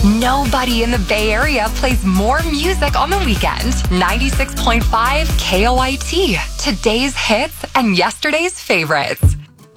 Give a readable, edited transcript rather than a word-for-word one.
Nobody in the Bay Area plays more music on the weekend. 96.5 KOIT. Today's hits and yesterday's favorites.